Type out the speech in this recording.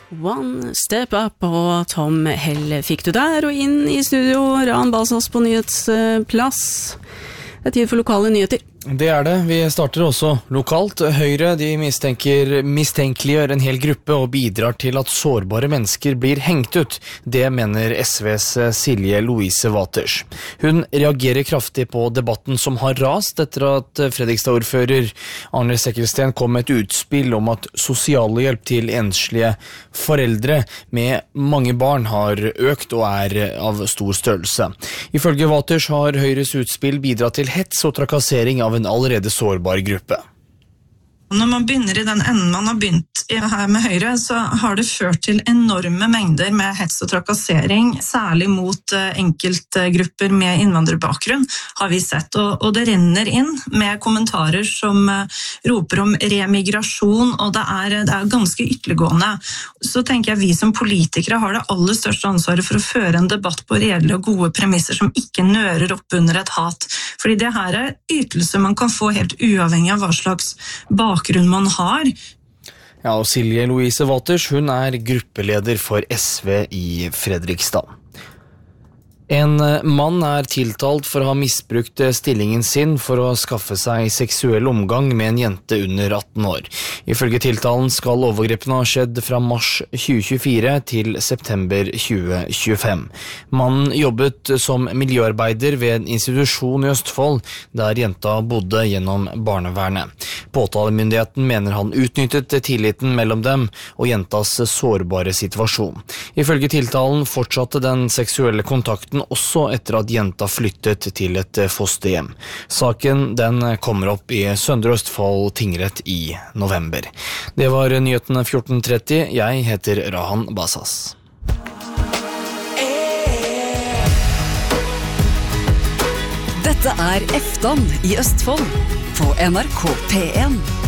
One Step Up og Tom Hell fikk du der, og inn i studio, Rahan Balsas på nyhetsplass. Det tid for lokale nyheter. Det det. Vi starter også lokalt. Høyre de mistenkeliggjør en hel gruppe og bidrar til at sårbare mennesker blir hengt ut. Det mener SVs Silje Louise Waters. Hun reagerer kraftig på debatten som har rast etter at Fredrikstad-ordfører Arne Sekkelsten kom med et utspill om at sosialhjelp til enslige foreldre med mange barn har økt og av stor størrelse. Ifølge Waters har Høyres utspill bidratt til hets og trakassering av en allerede sårbar gruppe. Når man begynner i den enden man har begynt her med Høyre, så har det ført til enorme mengder med hets og trakassering, særlig mot enkeltgrupper med innvandrerbakgrunn, har vi sett. Og det renner inn med kommentarer som roper om remigrasjon, og det er ganske ytterliggående. Så tenker jeg vi som politikere har det aller største ansvaret for å føre en debatt på reelle og gode premisser som ikke nører opp under et hat. Fordi det her ytelser man kan få helt uavhengig av hva slags bakgrunn man har. Ja, og Silje Louise Waters, hun gruppeleder for SV i Fredrikstad. En mann tiltalt for å ha misbrukt stillingen sin for å skaffe seg seksuell omgang med en jente under 18 år. Ifølge tiltalen skal overgrepene ha skjedd fra mars 2024 til september 2025. Mannen jobbet som miljøarbeider ved en institusjon i Østfold, der jenta bodde gjennom barnevernet. Påtalemyndigheten mener han utnyttet tilliten mellom dem og jentas sårbare situasjon. Ifølge tiltalen fortsatte den seksuelle kontakten også etter at jenta flyttet til et fosterhjem. Saken den kommer opp i Søndre Østfold tingrett i november. Det var nyhetene 14.30. Jeg heter Rahan Basas. Dette Eftan i Østfold på NRK P1.